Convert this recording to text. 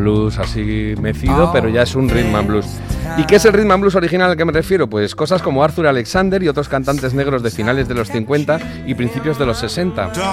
blues así mecido, pero ya es un rhythm and blues. ¿Y qué es el rhythm and blues original al que me refiero? Pues cosas como Arthur Alexander y otros cantantes negros de finales de los 50 y principios de los 60.